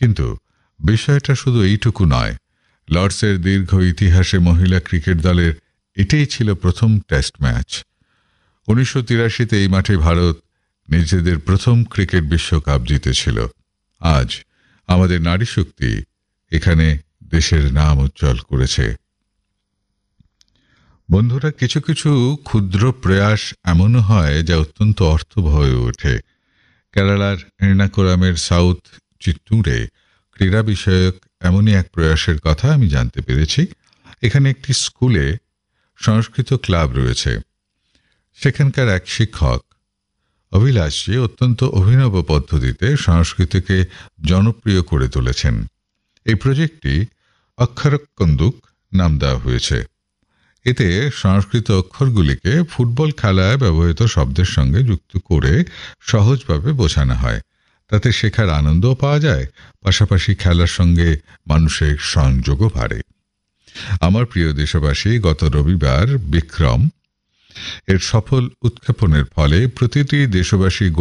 কিন্তু বিষয়টা শুধু এইটুকু নয়। লর্ডসের দীর্ঘ ইতিহাসে মহিলা ক্রিকেট দলের এটাই ছিল প্রথম টেস্ট ম্যাচ। 1983-তে এই মাঠে ভারত নিজেদের প্রথম ক্রিকেট বিশ্বকাপ জিতেছিল। আজ আমাদের নারী শক্তি এখানে দেশের নাম উজ্জ্বল করেছে। বন্ধুরা, কিছু কিছু ক্ষুদ্র প্রয়াস এমনও হয় যা অত্যন্ত অর্থবহ হয়ে ওঠে। কেরালার এর্নাকুলামের সাউথ চিত্তুরে ক্রীড়া বিষয়ক এমনই এক প্রয়াসের কথা আমি জানতে পেরেছি। এখানে একটি স্কুলে সংস্কৃত ক্লাব রয়েছে। সেখানকার এক শিক্ষক অভিলাষজি অত্যন্ত অভিনব পদ্ধতিতে সংস্কৃতকে জনপ্রিয় করে তুলেছেন। এই প্রজেক্টটি অক্ষরকন্দুক নাম দেওয়া হয়েছে। এতে সংস্কৃত অক্ষরগুলিকে ফুটবল খেলায় ব্যবহৃত শব্দের সঙ্গে যুক্ত করে সহজভাবে বোঝানো হয়। তাতে শেখার আনন্দও পাওয়া যায়, পাশাপাশি খেলার সঙ্গে মানুষের সংযোগও বাড়ে। আমার প্রিয় দেশবাসী, গত রবিবার বিক্রম এর সফল উৎক্ষেপণের ফলে প্রতিটি দেশবাসী